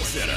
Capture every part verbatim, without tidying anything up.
Center.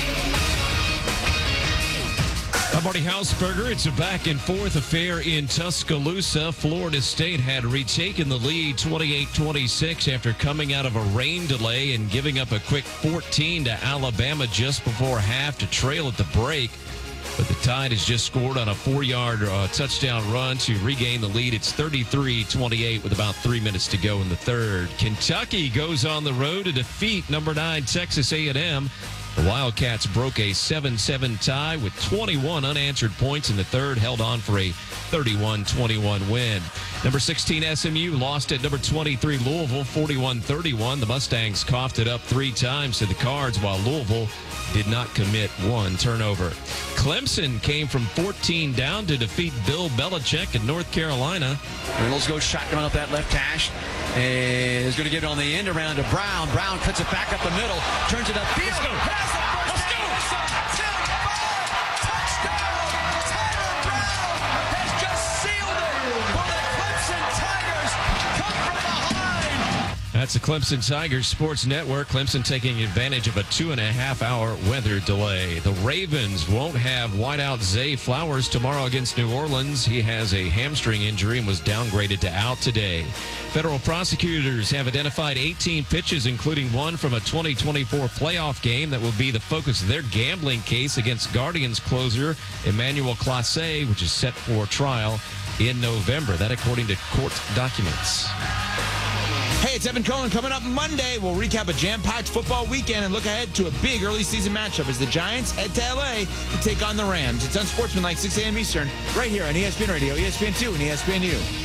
I'm Marty Hausberger. It's a back-and-forth affair in Tuscaloosa. Florida State had retaken the lead twenty-eight twenty-six after coming out of a rain delay and giving up a quick fourteen to Alabama just before half to trail at the break. But the Tide has just scored on a four-yard uh, touchdown run to regain the lead. It's thirty-three twenty-eight with about three minutes to go in the third. Kentucky goes on the road to defeat number nine Texas A and M. The Wildcats broke a seven seven tie with twenty-one unanswered points in the third, held on for a thirty-one twenty-one win. Number sixteen S M U lost at number twenty-three Louisville forty-one thirty-one. The Mustangs coughed it up three times to the Cards, while Louisville did not commit one turnover. Clemson came from fourteen down to defeat Bill Belichick in North Carolina. Reynolds goes shotgun up that left hash. And is going to get it on the end around to Brown. Brown cuts it back up the middle, turns it upfield. Let's go. Has the first Let's go. Ten, five, touchdown. Tyler Brown has just sealed it for the Clemson Tigers. Come from behind. That's the Clemson Tigers Sports Network. Clemson taking advantage of a two and a half hour weather delay. The Ravens won't have wideout Zay Flowers tomorrow against New Orleans. He has a hamstring injury and was downgraded to out today. Federal prosecutors have identified eighteen pitches, including one from a twenty twenty-four playoff game that will be the focus of their gambling case against Guardians closer Emmanuel Clase, which is set for trial in November. That according to court documents. Hey, it's Evan Cohen. Coming up Monday, we'll recap a jam-packed football weekend and look ahead to a big early season matchup as the Giants head to L A to take on the Rams. It's Unsportsmanlike, six a.m. Eastern, right here on E S P N Radio, E S P N two, and E S P N U.